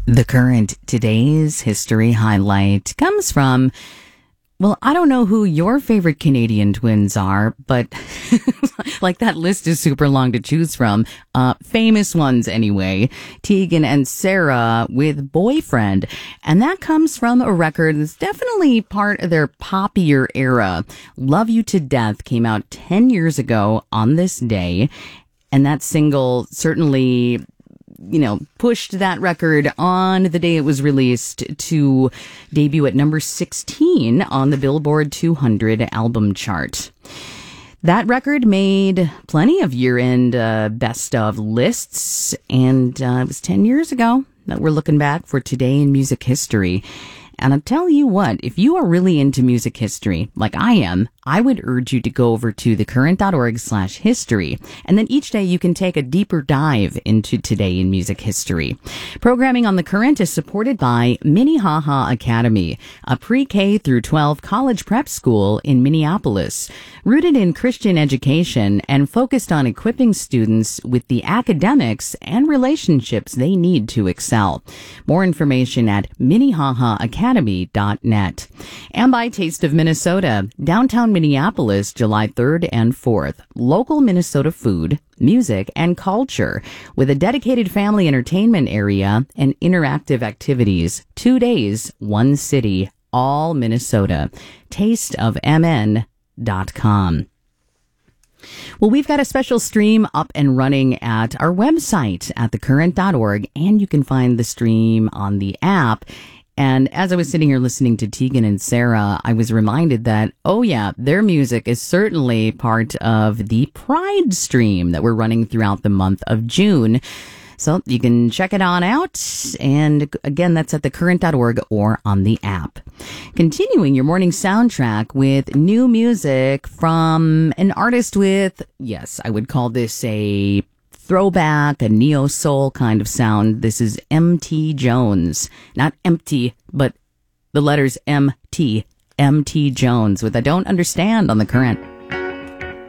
The Current today's history highlight comes from, well, I don't know who your favorite Canadian twins are, but like that list is super long to choose from. Famous ones anyway. Tegan and Sarah with Boyfriend. And that comes from a record that's definitely part of their poppier era. Love You to Death came out 10 years ago on this day. And that single certainly, pushed that record on the day it was released to debut at number 16 on the Billboard 200 album chart. That record made plenty of year-end best of lists, and it was 10 years ago that we're looking back for today in music history. And I'll tell you what, if you are really into music history, like I am, I would urge you to go over to thecurrent.org/history. And then each day you can take a deeper dive into today in music history. Programming on The Current is supported by Minnehaha Academy, a pre-K through 12 college prep school in Minneapolis, rooted in Christian education and focused on equipping students with the academics and relationships they need to excel. More information at minnehahaacademy.net. And by Taste of Minnesota, downtown Minneapolis, July 3rd and 4th. Local Minnesota food, music, and culture with a dedicated family entertainment area and interactive activities. 2 days, one city, all Minnesota. tasteofmn.com. Well, we've got a special stream up and running at our website at thecurrent.org, and you can find the stream on the app. And as I was sitting here listening to Tegan and Sarah, I was reminded that, oh yeah, their music is certainly part of the Pride stream that we're running throughout the month of June. So you can check it on out. And again, that's at thecurrent.org or on the app. Continuing your morning soundtrack with new music from an artist with, yes, I would call this a throwback, a neo-soul kind of sound. This is M.T. Jones. Not empty, but the letters M.T. M.T. Jones with I Don't Understand on The Current.